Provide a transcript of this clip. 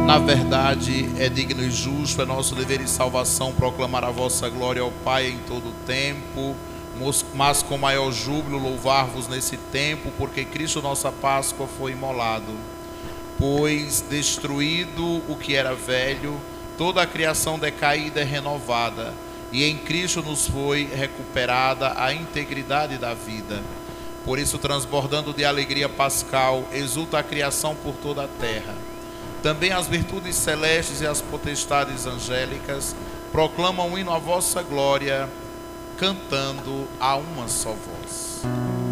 Na verdade, é digno e justo, é nosso dever e salvação proclamar a vossa glória ao Pai em todo o tempo, mas com maior júbilo louvar-vos nesse tempo, porque Cristo nossa Páscoa foi imolado. Pois, destruído o que era velho, toda a criação decaída é renovada, e em Cristo nos foi recuperada a integridade da vida. Por isso, transbordando de alegria pascal, exulta a criação por toda a terra. Também as virtudes celestes e as potestades angélicas proclamam o hino à vossa glória, cantando a uma só voz.